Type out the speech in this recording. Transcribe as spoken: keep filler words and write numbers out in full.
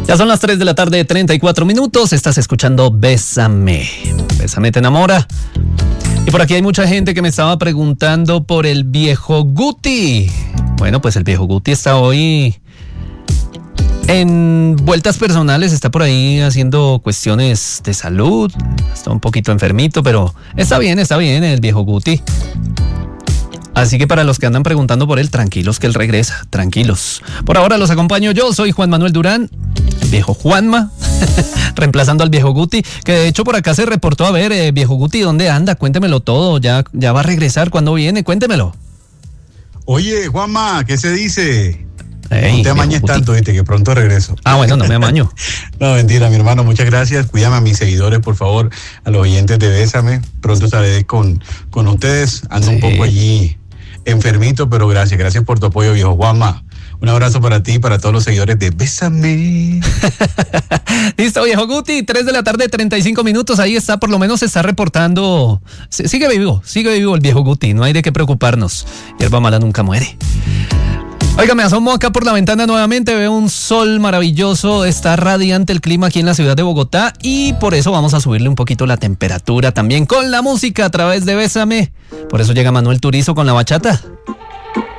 Ya son las tres de la tarde, treinta y cuatro minutos. Estás escuchando Bésame. Bésame te enamora. Y por aquí hay mucha gente que me estaba preguntando por el viejo Guti. Bueno, pues el viejo Guti está hoy en vueltas personales, está por ahí haciendo cuestiones de salud. Está un poquito enfermito, pero está bien, está bien el viejo Guti. Así que para los que andan preguntando por él, tranquilos que él regresa, tranquilos. Por ahora los acompaño yo, soy Juan Manuel Durán, el viejo Juanma, reemplazando al viejo Guti, que de hecho por acá se reportó. A ver, eh, viejo Guti, ¿dónde anda? Cuéntemelo todo, ya, ya va a regresar, ¿cuándo viene? Cuéntemelo. Oye, Juanma, ¿qué se dice? Ey, no te amañes tanto, viste, que pronto regreso. Ah, bueno, no me amaño. No, mentira, mi hermano, muchas gracias. Cuídame a mis seguidores, por favor, a los oyentes de Bésame. Pronto estaré con, con ustedes. Ando sí. un poco allí enfermito, pero gracias, gracias por tu apoyo, viejo Juanma. Un abrazo para ti y para todos los seguidores de Bésame. Listo, viejo Guti, tres de la tarde, treinta y cinco minutos, ahí está, por lo menos se está reportando. Sigue vivo, sigue vivo el viejo Guti, no hay de qué preocuparnos. Hierba mala nunca muere. Oiga, me asomo acá por la ventana nuevamente, veo un sol maravilloso, está radiante el clima aquí en la ciudad de Bogotá y por eso vamos a subirle un poquito la temperatura también con la música a través de Bésame. Por eso llega Manuel Turizo con la bachata.